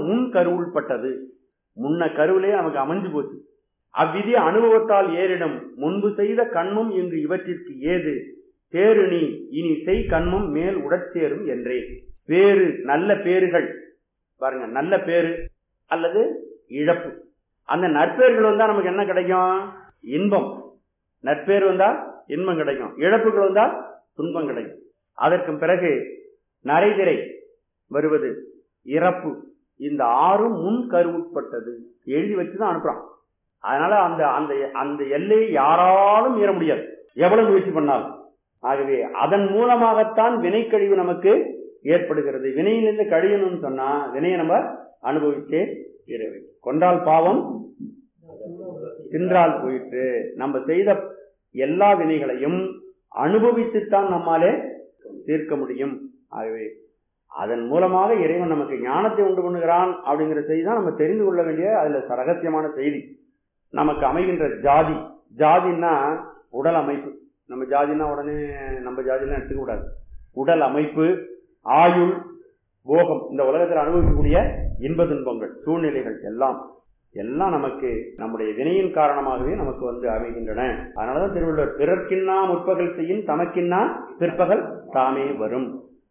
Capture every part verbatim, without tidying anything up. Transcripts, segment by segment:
முன் கருவுள்பட்டது. முன்ன கருவிலே நமக்கு அமைஞ்சு போச்சு. அவ்விதி அனுபவத்தால் ஏறிடும். முன்பு செய்த கண்மும் இன்று இவற்றிற்கு ஏது தேறு நீ இனி செய் கண்மும் மேல் உடற்சேரும் என்றே. பேரு நல்ல பேறுகள் பாருங்க, நல்ல பேரு அல்லது இழப்பு. அந்த நற்பேர்கள் வந்தா நமக்கு என்ன கிடைக்கும்? இன்பம். நற்பேர் வந்தா இன்பம் கிடைக்கும், இழப்புகள் வந்தா துன்பம் கிடைக்கும். அதற்கு பிறகு நரைதிரை வருவது, இறப்பு. இந்த ஆறும் முன் கருவுட்பட்டது. எழுதி வச்சுதான் அனுப்புறான். அதனால அந்த அந்த அந்த எல்லையை யாராலும் மீற முடியாது, எவ்வளவு முயற்சி பண்ணாலும். ஆகவே அதன் மூலமாகத்தான் வினைக்கழிவு நமக்கு ஏற்படுகிறது. வினையிலிருந்து கழியணும்னு சொன்னா வினையை நம்ம அனுபவிச்சே தீர வேண்டும். கொண்டால் பாவம் தின்றால் போயிற்று. நம்ம செய்த எல்லா வினைகளையும் அனுபவித்துத்தான் நம்மாலே தீர்க்க முடியும். ஆகவே அதன் மூலமாக இறைவன் நமக்கு ஞானத்தை உண்டு பண்ணுகிறான் அப்படிங்கிற செய்தி தான் நம்ம தெரிந்து கொள்ள வேண்டிய அதுல ரகசியமான செய்தி. நமக்கு அமைகின்ற ஜாதி, ஜாதின்னா உடல் அமைப்பு. நம்ம ஜாதினா உடனே நம்ம ஜாதிலாம் எடுத்துக்க கூடாது. உடல் அமைப்பு, ஆயுள், போகம், இந்த உலகத்தில் அனுபவிக்கக்கூடிய இன்ப துன்பங்கள், சூழ்நிலைகள் எல்லாம் எல்லாம் நமக்கு நம்முடைய வினையின் காரணமாகவே நமக்கு வந்து அமைகின்றன. அதனாலதான் திருவள்ளுவர் பிறர்க்கின்னா முற்பகல் செய்யும் தமக்கின்னா பிற்பகல் தாமே வரும்.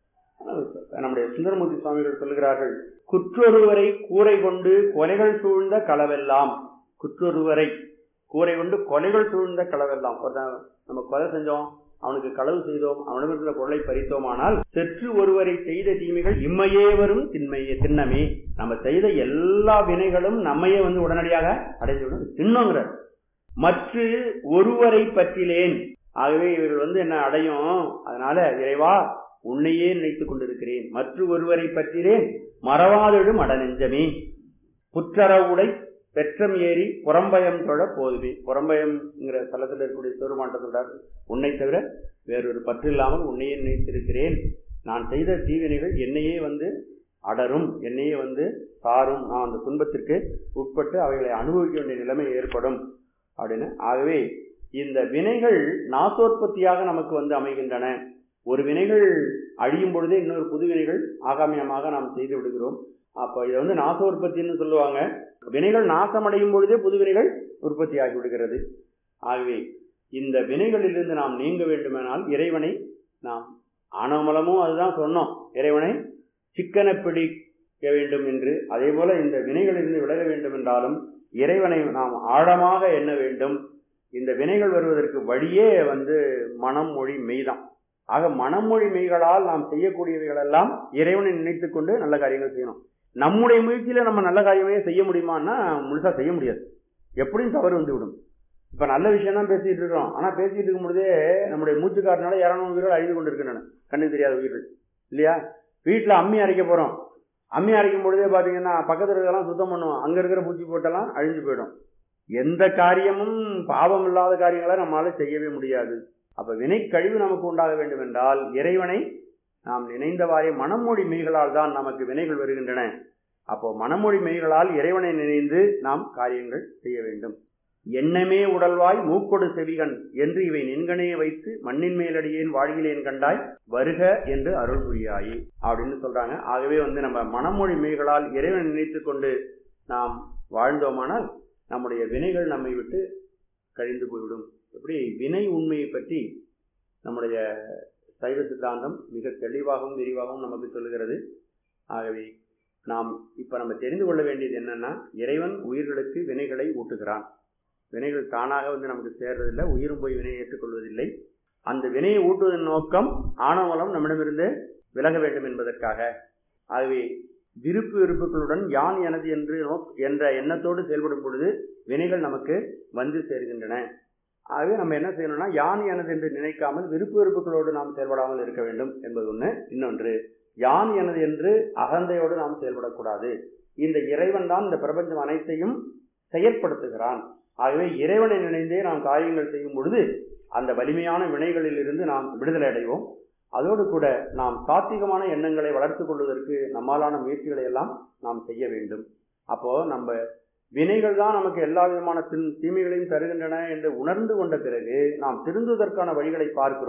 நம்முடைய சுந்தரமூர்த்தி சுவாமிகள் சொல்கிறார்கள், குற்றொருவரை கூரை கொண்டு கொலைகள் சூழ்ந்த களவெல்லாம். குற்றொருவரை கூரை கொண்டு கொலைகள் சூழ்ந்த களவெல்லாம். நம்ம கொலை செஞ்சோம், அவனுக்கு களவு செய்தோம், அவனிடத்தில் பொருளை பறித்தோமானால் செற்று ஒருவரை செய்த தீமைகள் இம்மையே வரும் திண்மையே திண்ணமே. நம்ம செய்த எல்லா வினைகளும் நம்மையே வந்து உடனடியாக அடைந்துவிடும், திண்ணோங்கிற. மற்ற ஒருவரை பற்றிலேன். ஆகவே இவர்கள் வந்து என்ன அடையும்? அதனால இறைவா உன்னையே நினைத்துக் கொண்டிருக்கிறேன். மற்ற ஒருவரை பற்றிலேன் மறவாதெழும் அடநெஞ்சமே. புற்றறவுடை பெற்றம் ஏறி புறம்பயம் தொழ போதுமே. புறம்பயம்ங்கிற தளத்தில் இருக்கக்கூடிய சிவருமாண்டத்தோட உன்னை தவிர வேறொரு பற்று இல்லாமல் உன்னையே நினைத்திருக்கிறேன். நான் செய்த தீவினைகள் என்னையே வந்து அடரும், என்னையே வந்து சாரும். நான் அந்த துன்பத்திற்கு உட்பட்டு அவைகளை அனுபவிக்க வேண்டிய நிலைமை ஏற்படும் அப்படின்னு. ஆகவே இந்த வினைகள் நாசோற்பத்தியாக நமக்கு வந்து அமைகின்றன. ஒரு வினைகள் அழியும் பொழுதே இன்னொரு புது வினைகள் ஆகாமியமாக நாம் செய்து விடுகிறோம். அப்ப இதை வந்து நாச உற்பத்தின்னு சொல்லுவாங்க. வினைகள் நாசமடையும் பொழுதே புது வினைகள் உற்பத்தி ஆகி விடுகிறது. ஆகவே இந்த வினைகளிலிருந்து நாம் நீங்க வேண்டுமானால் இறைவனை நாம் ஆனமலமும் அதுதான் சொன்னோம், இறைவனை சிக்கன பிடிக்க வேண்டும் என்று. அதே போல இந்த வினைகளிலிருந்து விலக வேண்டும் என்றாலும் இறைவனை நாம் ஆழமாக எண்ண வேண்டும். இந்த வினைகள் வருவதற்கு வழியே வந்து மனம் மொழி மெய்தான். ஆக மனமொழி மெய்களால் நாம் செய்யக்கூடியவைகள் எல்லாம் இறைவனை நினைத்துக் கொண்டு நல்ல காரியங்கள் செய்யணும். நம்முடைய முயற்சியில நம்ம நல்ல காரியமே செய்ய முடியுமான்னா முழுசா செய்ய முடியாது, எப்படியும் தவறு வந்து விடும். இப்ப நல்ல விஷயம் தான் பேசிட்டு இருக்கோம், ஆனா பேசிட்டு இருக்கும் பொழுதே நம்முடைய மூச்சு காரணால இரநூறு உயிர்கள் அழிந்து கொண்டு இருக்கின்றன, கண்ணுக்கு தெரியாத உயிர்கள் இல்லையா? வீட்டுல அம்மி அரைக்க போறோம், அம்மி அரைக்கும் பொழுதே பாத்தீங்கன்னா பக்கத்துல இருக்கலாம் சுத்தம் பண்ணுவோம், அங்க இருக்கிற பூச்சி போட்டெல்லாம் அழிஞ்சு போயிடும். எந்த காரியமும் பாவம் இல்லாத காரியங்களை நம்மளால செய்யவே முடியாது. அப்ப வினை கழிவு நமக்கு உண்டாக வேண்டும் என்றால் இறைவனை நாம் நினைந்தவாறே மனமொழி மெய்களால் தான் நமக்கு வினைகள் வருகின்றன. அப்போ மனமொழி மெய்களால் இறைவனை நினைந்து நாம் காரியங்கள் செய்ய வேண்டும். எண்ணமே உடல்வாய் மூக்கொடு செவிகன் என்று இவை நின்கனே வைத்து மண்ணின் மேலடியேன் வாழ்கிலேன் கண்டாய் வருக என்று அருள் புரியாயே அப்படின்னு சொல்றாங்க. ஆகவே வந்து நம்ம மனமொழி மெய்களால் இறைவனை நினைத்து கொண்டு நாம் வாழ்ந்தோமானால் நம்முடைய வினைகள் நம்மை விட்டு கழிந்து போய்விடும். எப்படி வினை உண்மையை பற்றி நம்முடைய சைவ சித்தாந்தம் மிக தெளிவாகவும் விரிவாகவும் நமக்கு சொல்லுகிறது. ஆகவே நாம் இப்ப நம்ம தெரிந்து கொள்ள வேண்டியது என்னன்னா, இறைவன் உயிர்களுக்கு வினைகளை ஊட்டுகிறான். வினைகள் தானாக வந்து நமக்கு சேர்றதில்லை, உயிரும் போய் வினையை ஏற்றுக்கொள்வதில்லை. அந்த வினையை ஊட்டுவதன் நோக்கம் ஆணவலம் நம்மிடமிருந்து விலக வேண்டும் என்பதற்காக. ஆகவே விருப்பு வெறுப்புகளுடன் யான் எனது என்று என்ற எண்ணத்தோடு செயல்படும் பொழுது வினைகள் நமக்கு வந்து சேர்கின்றன. ஆகவே நம்ம என்ன செய்யணும்னா, யான் எனது என்று நினைக்காமல் விருப்பு வெறுப்புகளோடு நாம் செயல்படாமல் இருக்க வேண்டும் என்பது ஒன்று. இன்னொன்று, யான் எனது என்று அகந்தையோடு நாம் செயல்படக்கூடாது. இந்த இறைவன் தான் இந்த பிரபஞ்சம் அனைத்தையும் செயற்படுத்துகிறான். ஆகவே இறைவனை நினைந்தே நாம் காரியங்கள் செய்யும் பொழுது அந்த வலிமையான வினைகளில் இருந்து நாம் விடுதலை அடைவோம். அதோடு கூட நாம் சாத்திகமான எண்ணங்களை வளர்த்துக் கொள்வதற்கு நம்மாலான முயற்சிகளை எல்லாம் நாம் செய்ய வேண்டும். அப்போ நம்ம வினைகள் தான் நமக்கு எல்லா விதமான தீமைகளையும் தருகின்றன என்று உணர்ந்து கொண்ட பிறகு நாம் திருந்துவதற்கான வழிகளை பார்க்கிறோம்.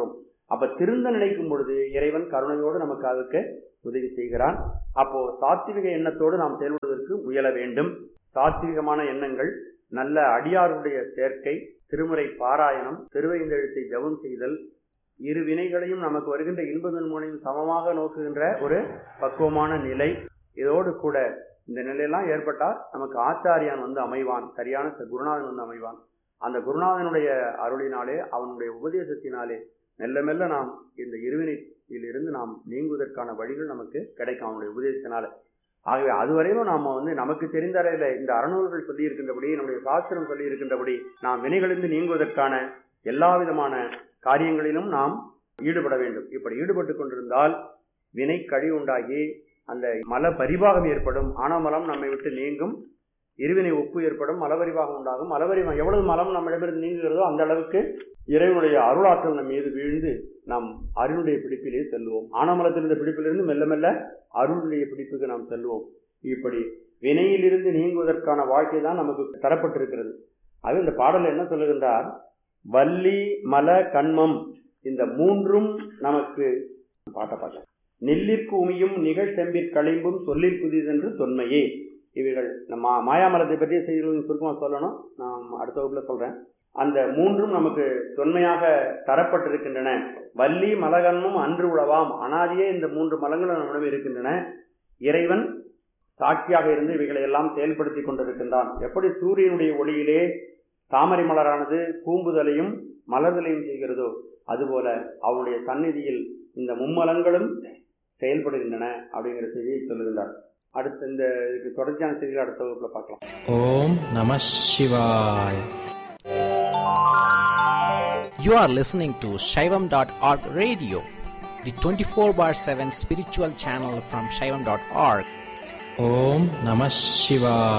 அப்ப திருந்த நினைக்கும் பொழுது இறைவன் கருணையோடு நமக்கு அதுக்கு உதவி செய்கிறான். அப்போ சாத்விக எண்ணத்தோடு நாம் செயல்படுவதற்கு முயல வேண்டும். சாத்விகமான எண்ணங்கள், நல்ல அடியாருடைய சேர்க்கை, திருமுறை பாராயணம், திருவைந்தெழுத்தை ஜபம் செய்தல், இரு வினைகளையும் நமக்கு வருகின்ற இன்ப துன்பங்களையும் சமமாக நோக்குகின்ற ஒரு பக்குவமான நிலை, இதோடு கூட இந்த நிலையெல்லாம் ஏற்பட்டால் நமக்கு ஆச்சாரியான் வந்து அமைவான், சரியான குருநாதன் வந்து அமைவான். அந்த குருநாதனுடைய அருளினாலே, அவனுடைய உபதேசத்தினாலே மெல்ல மெல்ல நாம் இந்த இருவினையில் இருந்து நாம் நீங்குவதற்கான வழிகள் நமக்கு கிடைக்கும் அவனுடைய உபதேசத்தினால. ஆகவே அதுவரையிலும் நாம வந்து நமக்கு தெரிந்த அறையில இந்த அறநூல்கள் சொல்லி இருக்கின்றபடி, நம்முடைய சாஸ்திரம் சொல்லி இருக்கின்றபடி நாம் வினைகளிலிருந்து நீங்குவதற்கான எல்லா விதமான காரியங்களிலும் நாம் ஈடுபட வேண்டும். இப்படி ஈடுபட்டு கொண்டிருந்தால் வினை கழி உண்டாகி அந்த மல பரிபாகம் ஏற்படும். ஆனமலம் நம்மை விட்டு நீங்கும், இருவினை ஒப்பு ஏற்படும், மலபரிபாகம் உண்டாகும். மலபரிபாகம் எவ்வளவு மலம் நம்மிடமிருந்து நீங்குகிறதோ அந்த அளவுக்கு இறைவனுடைய அருளாற்றல் நம் மீது வீழ்ந்து நாம் அருளுடைய பிடிப்பிலே செல்வோம். ஆனமலத்திலிருந்த பிடிப்பிலிருந்து மெல்ல மெல்ல அருளுடைய பிடிப்புக்கு நாம் செல்வோம். இப்படி வினையிலிருந்து நீங்குவதற்கான வாழ்க்கை தான் நமக்கு தரப்பட்டிருக்கிறது. அது இந்த பாடல் என்ன சொல்லுகின்றார்? வள்ளி மல கண்மம், இந்த மூன்றும் நமக்கு பாட்ட பாட்ட நெல்லிற்கு உமியும் நிகழ் செம்பிற் களிம்பும் சொல்லிற் புதிதென்று தொன்மையே. இவைகள் நம்ம மாயாமலத்தை பற்றிய செய்திகள் சுருக்கமாக சொல்லணும், நான் அடுத்த வகுப்புல சொல்றேன். அந்த மூன்றும் நமக்கு தொன்மையாக தரப்பட்டிருக்கின்றன. வள்ளி மலகன்மும் அன்று உளவாம், அனாதியே இந்த மூன்று மலங்களும் நம்மிடம் இருக்கின்றன. இறைவன் சாட்சியாக இருந்து இவைகளை எல்லாம் செயல்படுத்தி கொண்டிருக்கின்றான். எப்படி சூரியனுடைய ஒளியிலே தாமரை மலரானது பூம்புதலையும் மலர்தலையும் செய்கிறதோ, அதுபோல அவனுடைய சந்நிதியில் இந்த மும்மலங்களும் செயல்படுகின்றன அப்படிங்கிற செய்தியை சொல்லுகின்றார். அடுத்த இந்த இதுக்கு தொடர்ச்சியான செய்திகள் அடுத்த வகுப்புல பார்க்கலாம். ஓம் நம சிவாய. You are listening to Shaivam dot org radio, the twenty-four bar seven spiritual channel from Shaivam dot org. Om Namah Shivaya.